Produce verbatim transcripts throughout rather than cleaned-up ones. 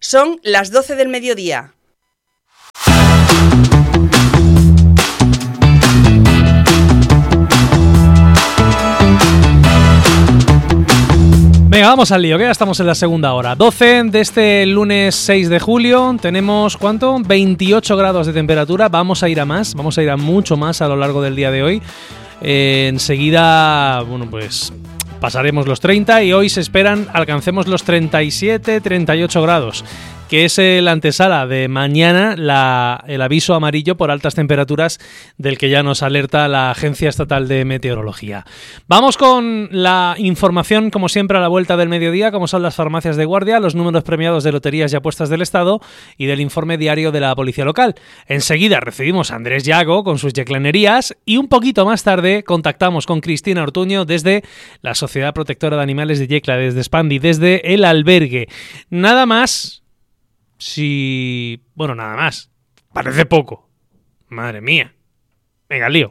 Son las doce del mediodía. Venga, vamos al lío, que ya estamos en la segunda hora. doce de este lunes seis de julio. Tenemos, ¿cuánto? veintiocho grados de temperatura. Vamos a ir a más, vamos a ir a mucho más a lo largo del día de hoy. Eh, enseguida, bueno, pues pasaremos los treinta y hoy se esperan alcancemos los treinta y siete, treinta y ocho grados, que es la antesala de mañana, la, el aviso amarillo por altas temperaturas del que ya nos alerta la Agencia Estatal de Meteorología. Vamos con la información, como siempre, a la vuelta del mediodía, como son las farmacias de guardia, los números premiados de loterías y apuestas del Estado y del informe diario de la Policía Local. Enseguida recibimos a Andrés Llago con sus yeclanerías y un poquito más tarde contactamos con Cristina Ortuño desde la Sociedad Protectora de Animales de Yecla, desde Spandi, desde el albergue. Nada más... Si... Bueno, nada más. Parece poco. Madre mía. Venga, lío.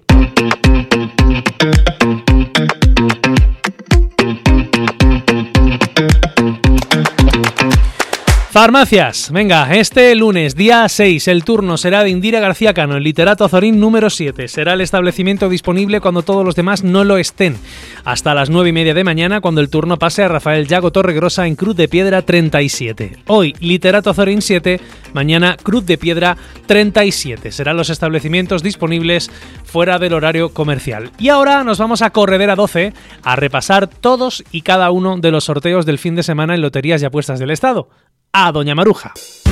Farmacias. Venga, este lunes, día seis, el turno será de Indira García Cano, el Literato Azorín número siete. Será el establecimiento disponible cuando todos los demás no lo estén. Hasta las nueve y media de mañana, cuando el turno pase a Rafael Llago Torregrosa en Cruz de Piedra treinta y siete. Hoy, Literato Azorín siete, mañana Cruz de Piedra treinta y siete. Serán los establecimientos disponibles fuera del horario comercial. Y ahora nos vamos a Corredera doce a repasar todos y cada uno de los sorteos del fin de semana en Loterías y Apuestas del Estado. A Doña Maruja.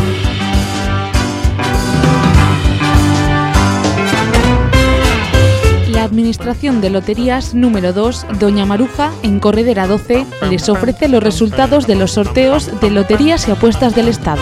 La Administración de Loterías número dos, Doña Maruja, en Corredera doce, les ofrece los resultados de los sorteos de Loterías y Apuestas del Estado.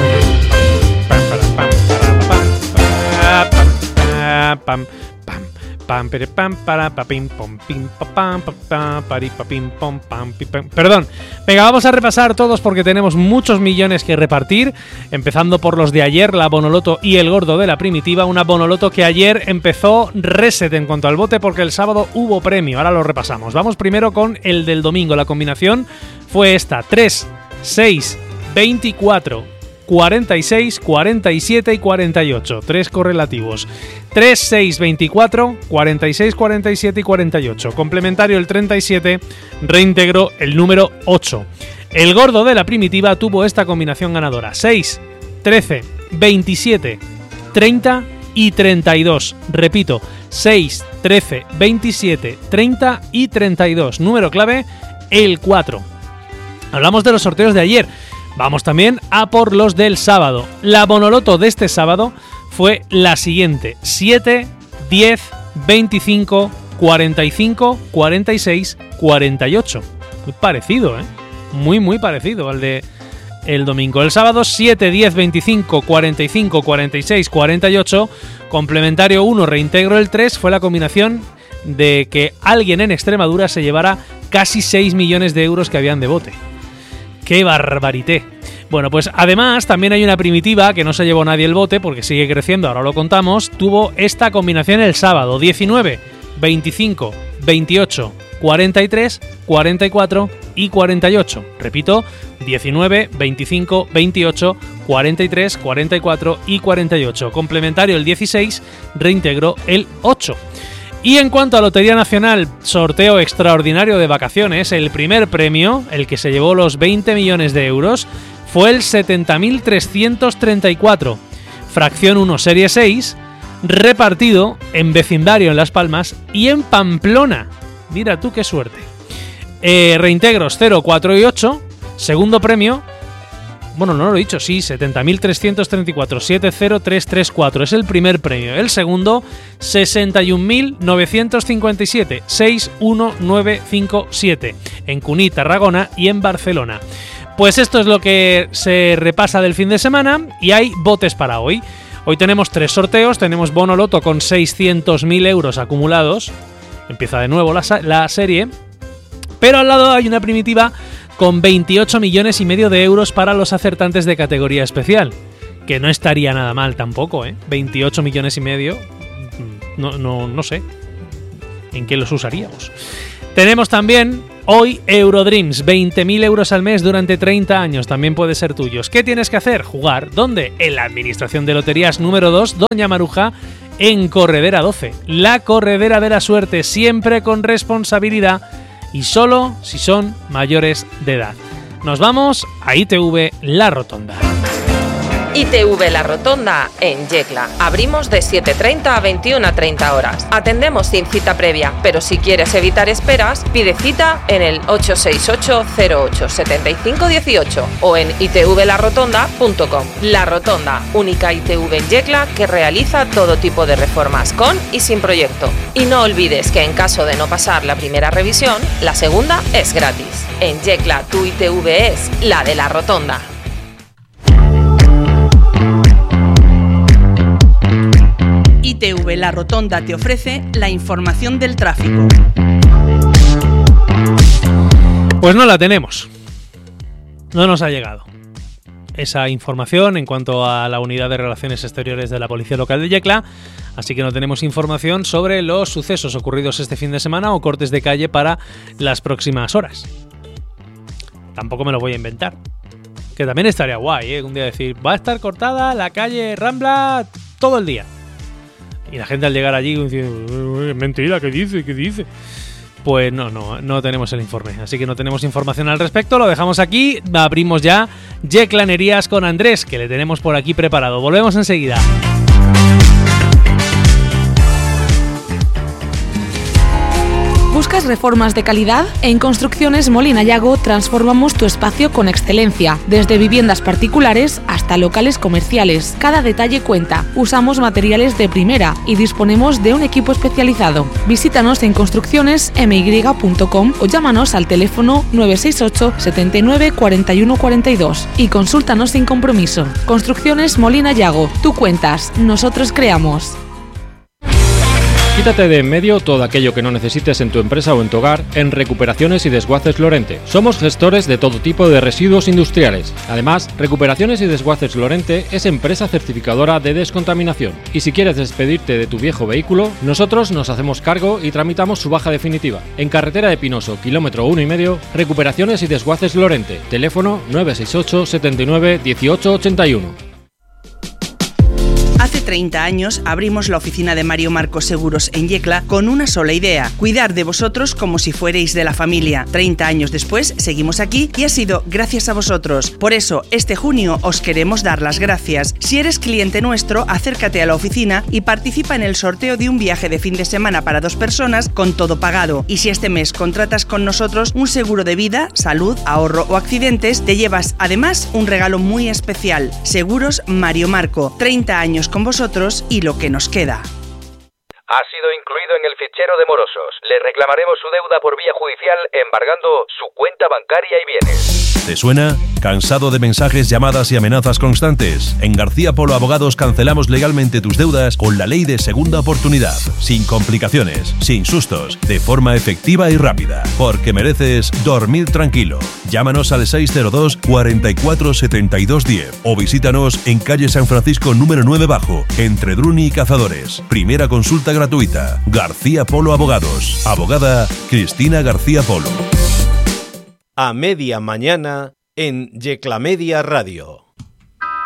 Perdón, venga, vamos a repasar todos porque tenemos muchos millones que repartir, empezando por los de ayer, la Bonoloto y el gordo de la primitiva, una Bonoloto que ayer empezó reset en cuanto al bote porque el sábado hubo premio, ahora lo repasamos. Vamos primero con el del domingo, la combinación fue esta, tres, seis, veinticuatro, cuarenta y seis, cuarenta y siete y cuarenta y ocho. Tres correlativos. tres, seis, veinticuatro, cuarenta y seis, cuarenta y siete y cuarenta y ocho. Complementario el treinta y siete, reintegro el número ocho. El gordo de la primitiva tuvo esta combinación ganadora. seis, trece, veintisiete, treinta y treinta y dos. Repito, seis, trece, veintisiete, treinta y treinta y dos. Número clave, el cuatro. Hablamos de los sorteos de ayer. Vamos también a por los del sábado. La Bonoloto de este sábado fue la siguiente: siete, diez, veinticinco, cuarenta y cinco, cuarenta y seis, cuarenta y ocho. Muy parecido, ¿eh? Muy, muy parecido al de el domingo. El sábado, siete, diez, veinticinco, cuarenta y cinco, cuarenta y seis, cuarenta y ocho. Complementario uno, reintegro el tres. Fue la combinación de que alguien en Extremadura se llevara casi seis millones de euros que habían de bote. ¡Qué barbarité! Bueno, pues además también hay una primitiva que no se llevó nadie el bote porque sigue creciendo, ahora lo contamos. Tuvo esta combinación el sábado: diecinueve, veinticinco, veintiocho, cuarenta y tres, cuarenta y cuatro y cuarenta y ocho. Repito, diecinueve, veinticinco, veintiocho, cuarenta y tres, cuarenta y cuatro y cuarenta y ocho. Complementario el dieciséis, reintegro el ocho. Y en cuanto a Lotería Nacional, sorteo extraordinario de vacaciones, el primer premio, el que se llevó los veinte millones de euros, fue el setenta mil trescientos treinta y cuatro, fracción uno, serie seis, repartido en vecindario en Las Palmas y en Pamplona. Mira tú qué suerte. Eh, reintegros cero, cuatro y ocho, segundo premio. Bueno, no lo he dicho, sí, setenta mil trescientos treinta y cuatro, siete cero tres tres cuatro, es el primer premio. El segundo, sesenta y un mil novecientos cincuenta y siete, seis uno nueve cinco siete, en Cuní, Tarragona y en Barcelona. Pues esto es lo que se repasa del fin de semana y hay botes para hoy. Hoy tenemos tres sorteos, tenemos Bonoloto con seiscientos mil euros acumulados, empieza de nuevo la, la serie, pero al lado hay una primitiva con veintiocho millones y medio de euros para los acertantes de categoría especial, que no estaría nada mal tampoco, ¿eh? veintiocho millones y medio, no, no, no sé en qué los usaríamos. Tenemos también Hoy Eurodreams, veinte mil euros al mes durante treinta años, también puede ser tuyos. ¿Qué tienes que hacer? Jugar. ¿Dónde? En la Administración de Loterías número dos, Doña Maruja, en Corredera doce. La corredera de la suerte, siempre con responsabilidad y solo si son mayores de edad. Nos vamos a I T V La Rotonda. I T V La Rotonda en Yecla. Abrimos de siete treinta a veintiuna treinta horas. Atendemos sin cita previa, pero si quieres evitar esperas, pide cita en el ocho seis ocho cero ocho siete cinco uno ocho o en i t v la rotonda punto com. La Rotonda, única I T V en Yecla que realiza todo tipo de reformas con y sin proyecto. Y no olvides que en caso de no pasar la primera revisión, la segunda es gratis. En Yecla tu I T V es la de La Rotonda. I T V La Rotonda te ofrece la información del tráfico. Pues no la tenemos. No nos ha llegado esa información en cuanto a la Unidad de Relaciones Exteriores de la Policía Local de Yecla, así que no tenemos información sobre los sucesos ocurridos este fin de semana o cortes de calle para las próximas horas. Tampoco me lo voy a inventar. Que también estaría guay, ¿eh? Un día decir, va a estar cortada la calle Rambla todo el día. Y la gente al llegar allí dice, mentira, ¿qué dice? ¿Qué dice? Pues no, no, no tenemos el informe. Así que no tenemos información al respecto. Lo dejamos aquí. Abrimos ya Yeclanerías con Andrés, que le tenemos por aquí preparado. Volvemos enseguida. ¿Buscas reformas de calidad? En Construcciones Molina Yago transformamos tu espacio con excelencia, desde viviendas particulares hasta locales comerciales. Cada detalle cuenta. Usamos materiales de primera y disponemos de un equipo especializado. Visítanos en construcciones m y punto com o llámanos al teléfono nueve seis ocho setenta y nueve cuarenta y uno cuarenta y dos y consúltanos sin compromiso. Construcciones Molina Yago. Tú cuentas, nosotros creamos. Quítate de en medio todo aquello que no necesites en tu empresa o en tu hogar en Recuperaciones y Desguaces Lorente. Somos gestores de todo tipo de residuos industriales. Además, Recuperaciones y Desguaces Lorente es empresa certificadora de descontaminación. Y si quieres despedirte de tu viejo vehículo, nosotros nos hacemos cargo y tramitamos su baja definitiva. En Carretera de Pinoso, kilómetro uno y medio, Recuperaciones y Desguaces Lorente. Teléfono nueve seis ocho setenta y nueve dieciocho ochenta y uno. Hace treinta años abrimos la oficina de Mario Marco Seguros en Yecla con una sola idea: cuidar de vosotros como si fuerais de la familia. treinta años después seguimos aquí y ha sido gracias a vosotros. Por eso, este junio os queremos dar las gracias. Si eres cliente nuestro, acércate a la oficina y participa en el sorteo de un viaje de fin de semana para dos personas con todo pagado. Y si este mes contratas con nosotros un seguro de vida, salud, ahorro o accidentes, te llevas además un regalo muy especial. Seguros Mario Marco. treinta años con vosotros y lo que nos queda. Ha sido incluido en el fichero de morosos. Le reclamaremos su deuda por vía judicial embargando su cuenta bancaria y bienes. ¿Te suena? ¿Cansado de mensajes, llamadas y amenazas constantes? En García Polo Abogados cancelamos legalmente tus deudas con la ley de segunda oportunidad. Sin complicaciones, sin sustos, de forma efectiva y rápida. Porque mereces dormir tranquilo. Llámanos al seis cero dos cuarenta y cuatro setenta y dos diez o visítanos en calle San Francisco número nueve bajo, entre Druni y Cazadores. Primera consulta gratuita. García Polo Abogados. Abogada Cristina García Polo. A media mañana en Yecla Media Radio.